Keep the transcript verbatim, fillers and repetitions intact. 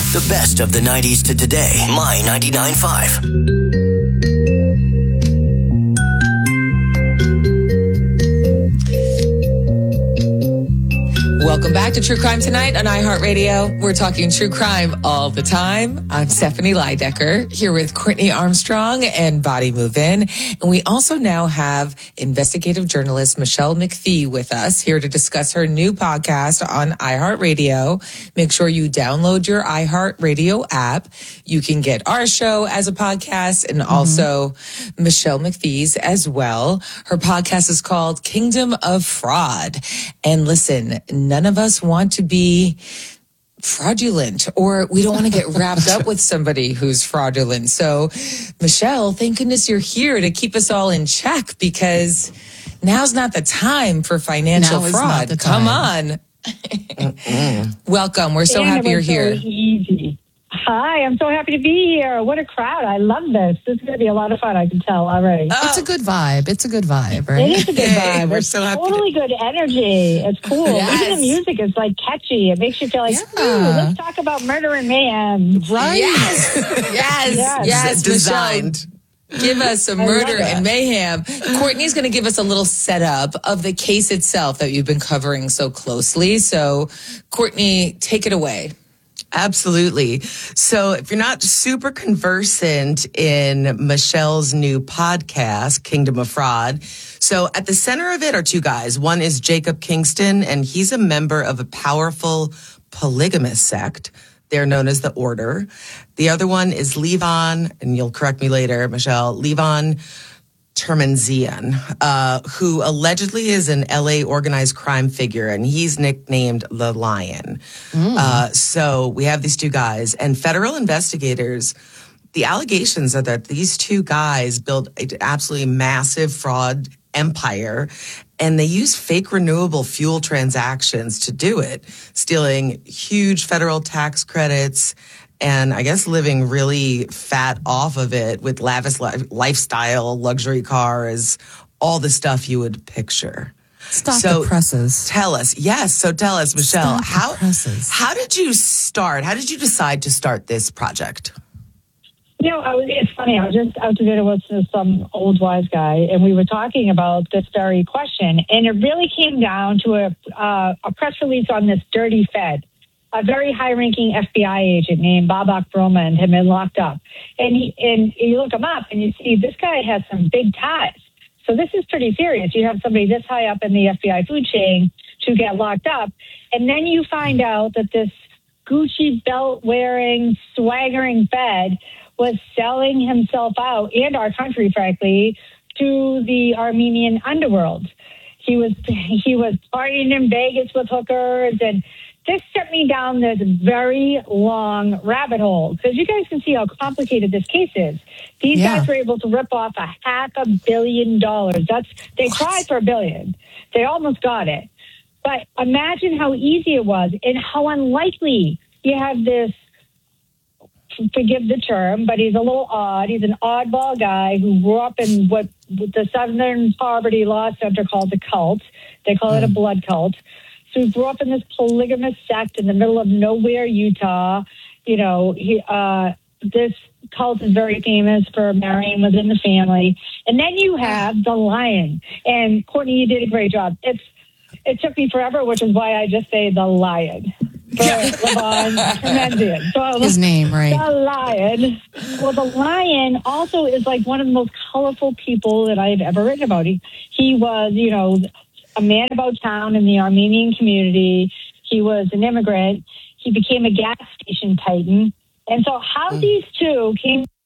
The best of the nineties to today. My ninety-nine point five. Welcome back to True Crime Tonight on iHeartRadio. We're talking true crime all the time. I'm Stephanie Leidecker here with Courtney Armstrong and Body Move In. And we also now have investigative journalist Michelle McPhee with us here to discuss her new podcast on iHeartRadio. Make sure you download your iHeartRadio app. You can get our show as a podcast and mm-hmm. also Michelle McPhee's as well. Her podcast is called Kingdom of Fraud. And listen, none of us want to be fraudulent, or we don't want to get wrapped up with somebody who's fraudulent. So, Michelle, thank goodness you're here to keep us all in check, because now's not the time for financial now fraud. Come on. Welcome. We're so and happy you're here. So easy. Hi, I'm so happy to be here. What a crowd. I love this. This is going to be a lot of fun, I can tell already. Oh. It's a good vibe. It's a good vibe, right? It is a good vibe. We're it's so happy. Totally good energy. It's cool. Yes. Even the music is like catchy. It makes you feel like, Yeah. ooh, let's talk about murder and mayhem. Right? Yes. yes. Yes. Yes. Designed. Michelle, give us some murder and mayhem. Courtney's going to give us a little setup of the case itself that you've been covering so closely. So, Courtney, take it away. Absolutely. So if you're not super conversant in Michelle's new podcast, Kingdom of Fraud, so at the center of it are two guys. One is Jacob Kingston, and he's a member of a powerful polygamous sect. They're known as the Order. The other one is Levon, and you'll correct me later, Michelle, Levon Termanzian, uh, who allegedly is an L A organized crime figure, and he's nicknamed the Lion. Mm. Uh, so we have these two guys, and federal investigators, the allegations are that these two guys built an absolutely massive fraud empire, and they use fake renewable fuel transactions to do it, stealing huge federal tax credits, and I guess living really fat off of it with lavish li- lifestyle, luxury cars, all the stuff you would picture. Stop so the presses. Tell us. Yes. So tell us, Michelle, Stop how, the presses. how did you start? How did you decide to start this project? You know, I was, it's funny. I was just out to dinner with some old wise guy, and we were talking about this very question. And it really came down to a, uh, a press release on this dirty Fed. A very high-ranking F B I agent named Babak Broman had been locked up. And, he, and you look him up, and you see this guy has some big ties. So this is pretty serious. You have somebody this high up in the F B I food chain to get locked up. And then you find out that this Gucci belt-wearing, swaggering Fed was selling himself out, and our country, frankly, to the Armenian underworld. He was, he was partying in Vegas with hookers, and this sent me down this very long rabbit hole, because you guys can see how complicated this case is. These Yeah. guys were able to rip off a half a billion dollars. That's they what? tried for a billion. They almost got it. But imagine how easy it was and how unlikely. You have this, forgive the term, but he's a little odd. He's an oddball guy who grew up in what the Southern Poverty Law Center calls a cult. They call mm. it a blood cult. So he grew up in this polygamous sect in the middle of nowhere, Utah. You know, he, uh, this cult is very famous for marrying within the family. And then you have the Lion. And Courtney, you did a great job. It's it took me forever, which is why I just say the Lion. For Levon Termanzian. So his name, right? The Lion. Well, the Lion also is like one of the most colorful people that I've ever written about. He, he was, you know, a man about town in the Armenian community. He was an immigrant. He became a gas station titan. And so how mm. these two came